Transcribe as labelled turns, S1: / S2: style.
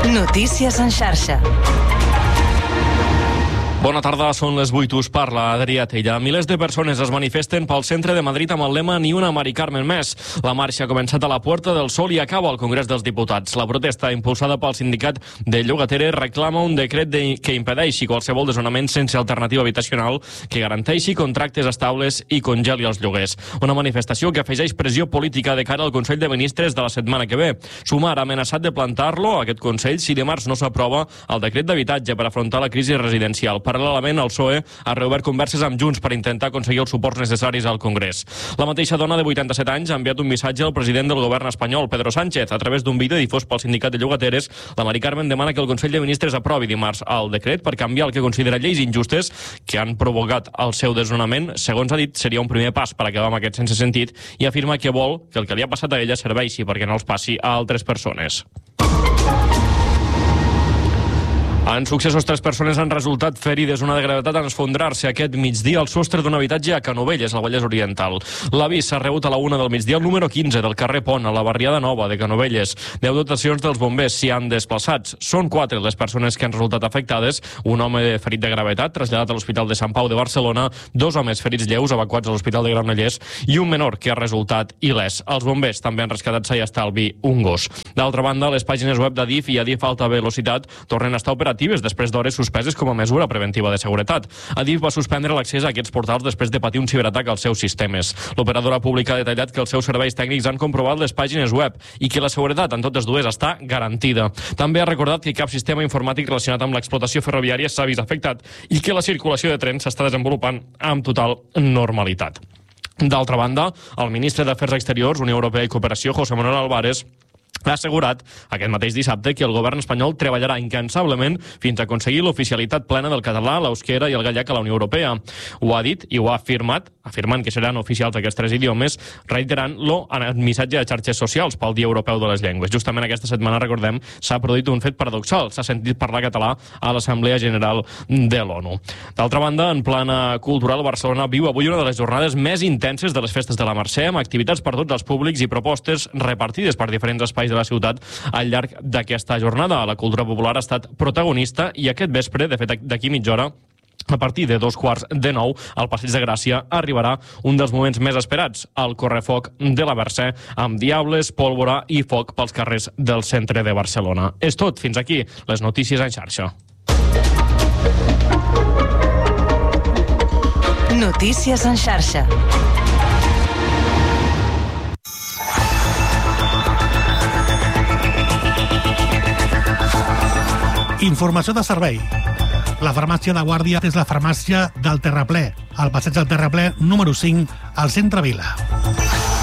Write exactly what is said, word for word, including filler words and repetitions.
S1: Notícies en xarxa.
S2: Bona tarda, són les vuit, us parla Adrià Tella. Milers de persones es manifesten pel centre de Madrid amb el lema Ni una Mari Carmen més. La marxa ha començat a la Puerta del Sol i acaba al Congrés dels Diputats. La protesta, impulsada pel sindicat de llogateres, reclama un decret de, que impedeixi qualsevol desnonament sense alternativa habitacional, que garanteixi contractes estables i congeli els lloguers. Una manifestació que afegeix pressió política de cara al Consell de Ministres de la setmana que ve. Sumar ha amenaçat de plantar-lo, aquest Consell, si dimarts no s'aprova el decret d'habitatge per afrontar la crisi residencial. Paral·lelament, el P S O E ha reobert converses amb Junts per intentar aconseguir els suports necessaris al Congrés. La mateixa dona de vuitanta-set anys ha enviat un missatge al president del govern espanyol, Pedro Sánchez. A través d'un vídeo difós pel sindicat de llogateres, la Mari Carmen demana que el Consell de Ministres aprovi dimarts el decret per canviar el que considera lleis injustes que han provocat el seu desnonament. Segons ha dit, seria un primer pas per acabar amb aquest sense sentit i afirma que vol que el que li ha passat a ella serveixi perquè no els passi a altres persones. En successos, tres persones han resultat ferides. Una de gravetat en esfondrar-se aquest migdia al sostre d'un habitatge a Canovelles, al Vallès Oriental. L'avís s'ha rebut a la una del migdia al número quinze del carrer Pont, a la barriada nova de Canovelles. Deu dotacions dels bombers s'hi han desplaçats. Són quatre les persones que han resultat afectades. Un home ferit de gravetat, traslladat a l'Hospital de Sant Pau de Barcelona, dos homes ferits lleus, evacuats a l'Hospital de Granollers, i un menor que ha resultat il·lès. Els bombers també han rescatat sa i estalvi un gos. D'altra banda, les pàgines web d'Adif i Adif Alta Velocitat tornen a estar operatives després d'hores suspeses com a mesura preventiva de seguretat. Adif va suspendre l'accés a aquests portals després de patir un ciberatac als seus sistemes. L'operadora pública ha detallat que els seus serveis tècnics han comprovat les pàgines web i que la seguretat en totes dues està garantida. També ha recordat que cap sistema informàtic relacionat amb l'explotació ferroviària s'ha vist afectat i que la circulació de trens s'està desenvolupant amb total normalitat. D'altra banda, el ministre d'Afers Exteriors, Unió Europea i Cooperació, José Manuel Álvarez, ha assegurat aquest mateix dissabte que el govern espanyol treballarà incansablement fins a aconseguir l'oficialitat plena del català, l'euskera i el gallec a la Unió Europea. Ho ha dit i ho ha afirmat, afirmant que seran oficials aquests tres idiomes, reiterant-lo en el missatge de xarxes socials pel Dia Europeu de les Llengües. Justament aquesta setmana, recordem, s'ha produït un fet paradoxal. S'ha sentit parlar català a l'Assemblea General de l'ONU. D'altra banda, en plana cultural, Barcelona viu avui una de les jornades més intenses de les festes de la Mercè, amb activitats per tots els públics i propostes repartides per diferents espais de la ciutat al llarg d'aquesta jornada. La cultura popular ha estat protagonista i aquest vespre, de fet d'aquí mitja hora, a partir de dos quarts de nou, al Passeig de Gràcia arribarà un dels moments més esperats, el correfoc de la Mercè, amb diables, pólvora i foc pels carrers del centre de Barcelona. És tot, fins aquí, les notícies en xarxa.
S1: Notícies en xarxa.
S3: Informació de servei. La farmàcia de Guàrdia és la farmàcia del Terraplè, al passeig del Terraplè número cinc, al centre Vila.